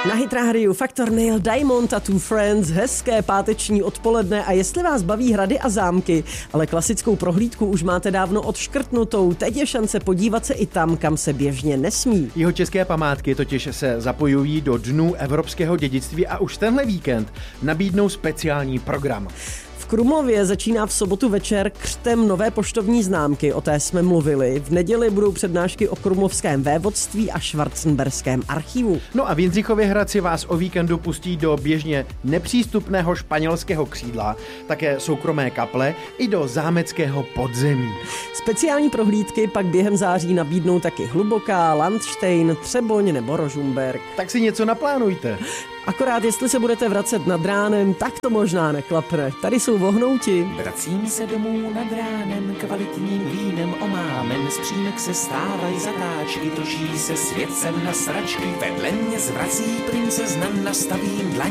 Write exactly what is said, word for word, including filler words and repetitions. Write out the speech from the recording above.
Na Hit Rádiu Faktor Neil Diamond a Two Friends, hezké páteční odpoledne a jestli vás baví hrady a zámky, ale klasickou prohlídku už máte dávno odškrtnutou, teď je šance podívat se i tam, kam se běžně nesmí. Jeho české památky totiž se zapojují do Dnů evropského dědictví a už tenhle víkend nabídnou speciální program. V Krumlově začíná v sobotu večer křtem nové poštovní známky, o té jsme mluvili. V neděli budou přednášky o krumlovském vévodství a schwarzenberském archivu. No a v Jindřichově Hradci vás o víkendu pustí do běžně nepřístupného španělského křídla, také soukromé kaple i do zámeckého podzemí. Speciální prohlídky pak během září nabídnou taky Hluboká, Landštejn, Třeboň nebo Rožumberk. Tak si něco naplánujte. Akorát jestli se budete vracet nad ránem, tak to možná neklapne. Tady jsou vohnouti. Vracím se domů nad ránem, kvalitním vínem omámen, z přímek se stávají zatáčky, točí se svět sem na sračky, vedle mě zvrací princezna, nastavím dlaň